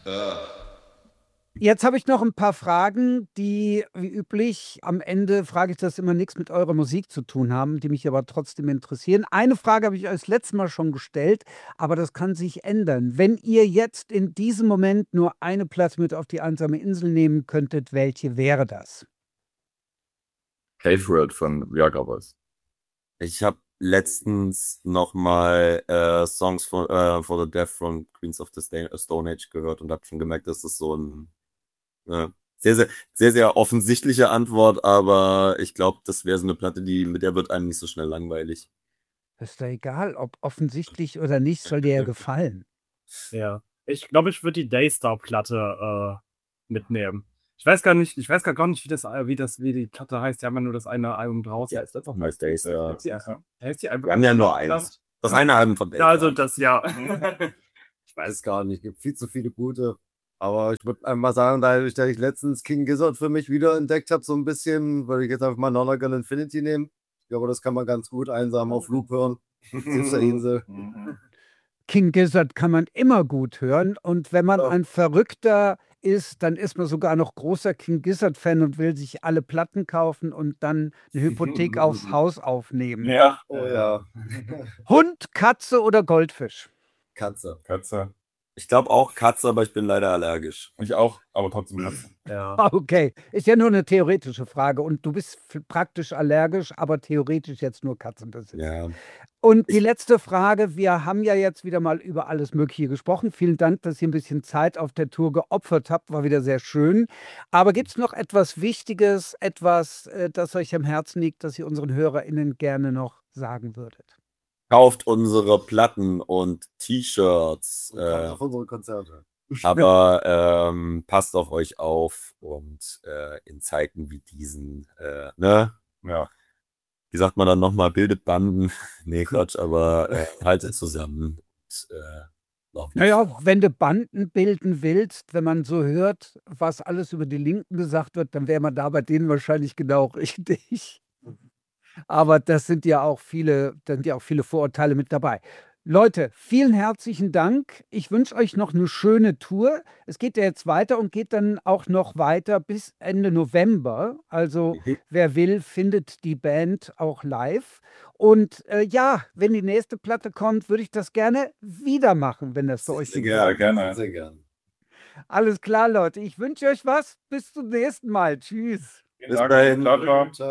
Ja. Jetzt habe ich noch ein paar Fragen, die wie üblich am Ende frage ich, das immer nichts mit eurer Musik zu tun haben, die mich aber trotzdem interessieren. Eine Frage habe ich euch das letzte Mal schon gestellt, aber das kann sich ändern. Wenn ihr jetzt in diesem Moment nur eine Platte mit auf die einsame Insel nehmen könntet, welche wäre das? Cave World von Viagra Boys. Ich habe letztens nochmal Songs for the Deaf von Queens of the Stone Age gehört und habe schon gemerkt, dass das so ein sehr, sehr, sehr, sehr offensichtliche Antwort, aber ich glaube, das wäre so eine Platte, mit der wird einem nicht so schnell langweilig. Ist doch egal, ob offensichtlich oder nicht, soll dir ja gefallen. Ja. Ich glaube, ich würde die Daystar-Platte mitnehmen. Ich weiß gar nicht, wie die Platte heißt. Die haben ja nur das eine Album draußen. Ja, ist einfach Nice Days. Ja. Heißt die einfach Wir haben ja nur eins. Das eine Album von Ja, also das, ja. Ich weiß es gar nicht, es gibt viel zu viele gute. Aber ich würde einmal sagen, dadurch, dass ich letztens King Gizzard für mich wieder entdeckt habe, so ein bisschen, würde ich jetzt einfach mal Nonagon Infinity nehmen. Ich glaube, das kann man ganz gut einsam auf Loop hören. Auf der Insel. King Gizzard kann man immer gut hören. Und wenn man ein Verrückter ist, dann ist man sogar noch großer King Gizzard-Fan und will sich alle Platten kaufen und dann eine Hypothek aufs Haus aufnehmen. Ja. Oh ja. Hund, Katze oder Goldfisch? Katze. Katze. Ich glaube auch Katze, aber ich bin leider allergisch. Ich auch, aber trotzdem Katze. Ja. Okay, ist ja nur eine theoretische Frage und du bist praktisch allergisch, aber theoretisch jetzt nur Katzenbesitzer. Ja. Und die letzte Frage, wir haben ja jetzt wieder mal über alles Mögliche gesprochen. Vielen Dank, dass ihr ein bisschen Zeit auf der Tour geopfert habt, war wieder sehr schön. Aber gibt es noch etwas Wichtiges, etwas, das euch am Herzen liegt, das ihr unseren HörerInnen gerne noch sagen würdet? Kauft unsere Platten und T-Shirts. Kommt auf unsere Konzerte. Aber passt auf euch auf und in Zeiten wie diesen, ne? Ja. Wie sagt man dann nochmal, bildet Banden? Nee, Quatsch, aber haltet zusammen. Und, Naja, wenn du Banden bilden willst, wenn man so hört, was alles über die Linken gesagt wird, dann wäre man da bei denen wahrscheinlich genau richtig. Aber das sind ja auch viele Vorurteile mit dabei. Leute, vielen herzlichen Dank. Ich wünsche euch noch eine schöne Tour. Es geht ja jetzt weiter und geht dann auch noch weiter bis Ende November. Also wer will, findet die Band auch live. Und ja, wenn die nächste Platte kommt, würde ich das gerne wieder machen, wenn das für euch so Ja, gerne. Sehr gern. Alles klar, Leute. Ich wünsche euch was. Bis zum nächsten Mal. Tschüss. Bis dahin. Ciao, ciao. Ciao.